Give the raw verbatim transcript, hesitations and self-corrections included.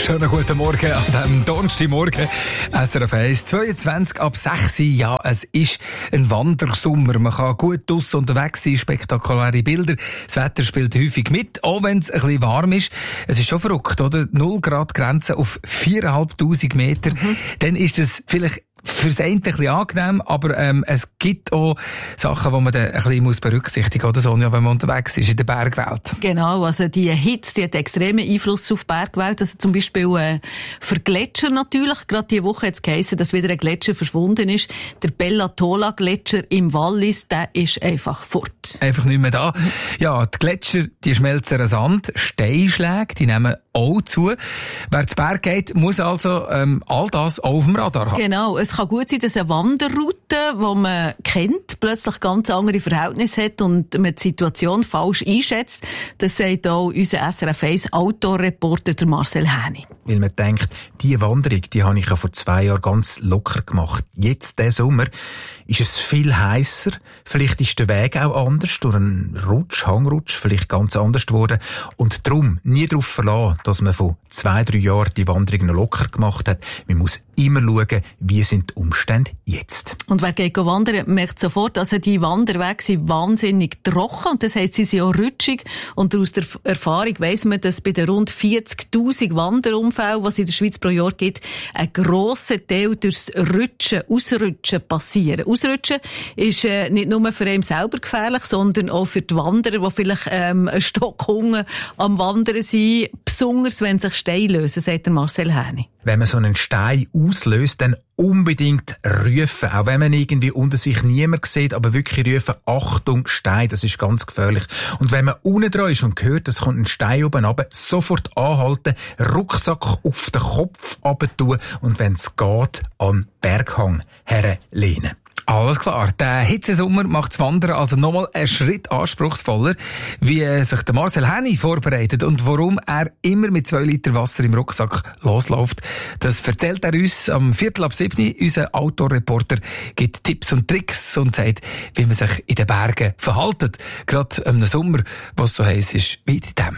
Schönen guten Morgen an diesem Donnerstagmorgen. S R F eins, zweiundzwanzig ab sechs. Ja, es ist ein Wandersommer. Man kann gut draussen unterwegs sein, spektakuläre Bilder. Das Wetter spielt häufig mit, auch wenn es ein bisschen warm ist. Es ist schon verrückt, oder? null Grad Grenze auf viertausendfünfhundert Meter. Mhm. Dann ist es vielleicht fürs eine ein bisschen angenehm, aber ähm, es gibt auch Sachen, die man dann ein bisschen muss berücksichtigen muss, oder Sonja, wenn man unterwegs ist in der Bergwelt. Genau, also die Hitze, die hat extremen Einfluss auf die Bergwelt. Also zum Beispiel äh, für Gletscher natürlich. Gerade diese Woche hat es geheißen, dass wieder ein Gletscher verschwunden ist. Der Bella Tola Gletscher im Wallis, der ist einfach fort. Einfach nicht mehr da. Ja, die Gletscher, die schmelzen an Sand, Steinschläge, die nehmen auch zu. Wer zu Berg geht, muss also ähm, all das auch auf dem Radar haben. Genau, es kann gut sein, dass eine Wanderroute, die man kennt, plötzlich ganz andere Verhältnisse hat und man die Situation falsch einschätzt. Das sagt auch unser S R F eins Outdoor-Reporter Marcel Häni. Weil man denkt, diese Wanderung, die habe ich ja vor zwei Jahren ganz locker gemacht. Jetzt, diesen Sommer, ist es viel heißer. Vielleicht ist der Weg auch anders, durch einen Rutsch, Hangrutsch, vielleicht ganz anders geworden. Und darum nie darauf verlassen, dass man vor zwei, drei Jahren die Wanderung noch locker gemacht hat. Man muss immer schauen, wie sind die Umstände jetzt. Und wer geht wandern, merkt sofort, dass die Wanderwege sind wahnsinnig trocken. Und das heisst, sie sind auch rutschig. Und aus der Erfahrung weiss man, dass bei den rund vierzigtausend Wanderunfällen, die es in der Schweiz pro Jahr gibt, ein grosser Teil durchs Rutschen, Ausrutschen passieren. Ausrutschen ist äh, nicht nur für einen selber gefährlich, sondern auch für die Wanderer, die vielleicht ähm, einen Stock Hunger am Wandern sind, besonders wenn sich Steine lösen, sagt der Marcel Häni. Wenn man so einen Stein auslöst, dann unbedingt rufen. Auch wenn man irgendwie unter sich niemand sieht, aber wirklich rufen, Achtung, Stein, das ist ganz gefährlich. Und wenn man unten dran ist und hört, es kommt ein Stein oben runter, sofort anhalten, Rucksack auf den Kopf runter und wenn es geht, an den Berghang herlehnen. Alles klar. Der Hitzesommer macht das Wandern also nochmal einen Schritt anspruchsvoller, wie sich der Marcel Häni vorbereitet und warum er immer mit zwei Liter Wasser im Rucksack losläuft. Das erzählt er uns am Viertel ab sieben. Unser Outdoor-Reporter gibt Tipps und Tricks und sagt, wie man sich in den Bergen verhaltet. Gerade im Sommer, was so heiß ist wie in dem.